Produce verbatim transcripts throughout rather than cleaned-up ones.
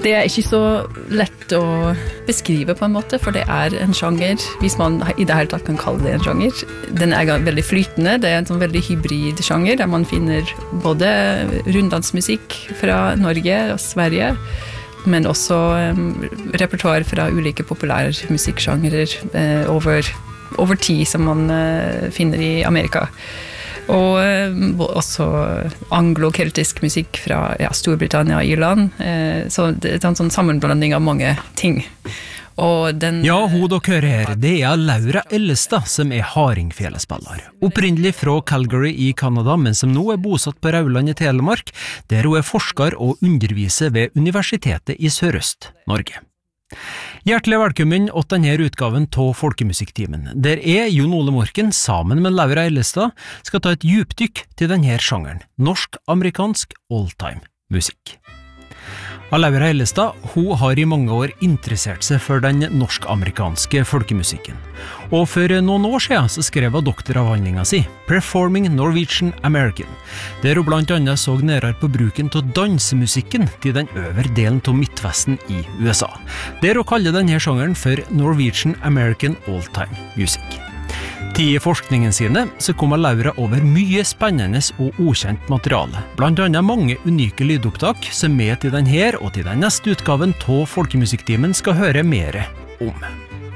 Det er ikke så lett å beskrive på en måte, for det er en sjanger, hvis man i det hele tatt kan kalle det en sjanger. Den er veldig flytende, det er en sånn veldig hybrid sjanger, der man finner både runddansmusikk fra Norge og Sverige, men også um, repertoar fra ulike populære musikksjangere uh, over, over tid som man uh, finner i Amerika. Og uh, også anglo-keltisk musikk fra ja, Storbritannia og Irland, uh, så det er en sånn sammenblanding av mange ting. Og den, ja, hun dere hører her, det er Laura Ellestad som er hardingfelespiller. Opprinnelig fra Calgary i Kanada, men som nå er bosatt på Rauland i Telemark, der hun er forsker og underviser ved Universitetet i Sørøst-Norge. Hjertelig velkommen til denne utgaven av Folkemusikktimen, der jeg, Jon Ole Morken, sammen med Laura Ellestad, skal ta et djupdykk til denne sjangeren, norsk-amerikansk old-time musikk. Laura Ellestad, hun har i mange år interessert seg for den norsk-amerikanske folkemusikken. Og for noen år siden så skrev hun doktoravhandlingen sin, Performing Norwegian American, der hun blant annet så nærmere på bruken av dansemusikken til den øvre delen av Midtvesten i U S A, der hun kaller denne sjangeren for Norwegian American Old-Time Music. Til forskningen sine så kommer Laura over mye spennende og ukjent materiale, blant annet mange unike lydopptak som med til denne og til den neste utgaven av Folkemusikktimen skal høre mer om.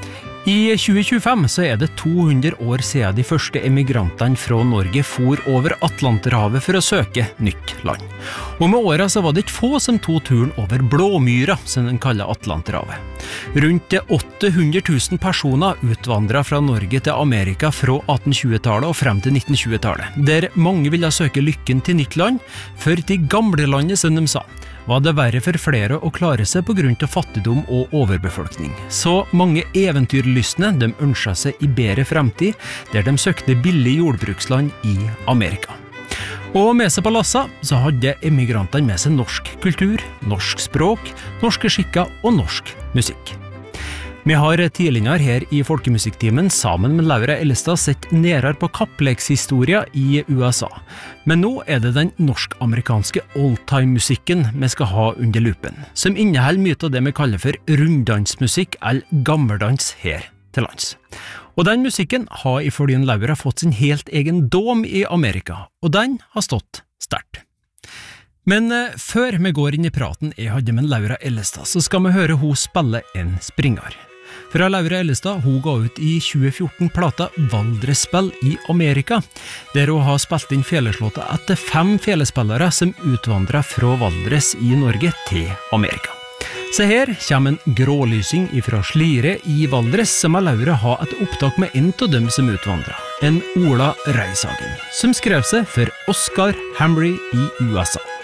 I tjue tjuefem så er det to hundre år siden de første emigrantene fra Norge for over Atlanterhavet for å søke nytt land. Og med året så var det ikke få som tog turen over Blåmyra, som den kaller Atlanterhavet. Rundt åtte hundre tusen personer utvandret fra Norge til Amerika fra atten-tjue-tallet og frem til nitten-tjue-tallet, der mange ville søke lykken til nytt land, for til gamle landet, som de sa, var det verre for flere å klare seg på grunn av fattigdom og overbefolkning. Så mange eventyrlystne, de ønsket seg i bedre fremtid, der de søkte billig jordbruksland i Amerika. Og med seg på lassa så hadde emigrantene med seg norsk kultur, norsk språk, norske skikker og norsk musikk. Vi har tidligere her i Folkemusikktimen sammen med Laura Ellestad sett nærere på kapplekshistoria i U S A. Men nå er det den norsk-amerikanske old-time-musikken vi skal ha under lupen, som inneholder mye av det vi kaller for runddansmusikk eller gammeldans her til lands. Og den musikken har ifølge Laura fått sin helt egen dom i Amerika, og den har stått sterkt. Men uh, før vi går inn i praten jeg hadde med Laura Ellestad, så skal vi høre hun spille en springer. Fra Laura Ellestad, hun ga ut i tjue fjorten plata Valdresspill i Amerika, der hun har spilt inn feleslåta etter fem felespillere som utvandret fra Valdres i Norge til Amerika. Så her kommer en grålysing ifra Slire i Valdres, som Laura har et opptak med en av dem som utvandret, en Ola Reishagen, som skrev seg for Oscar Hamry i U S A.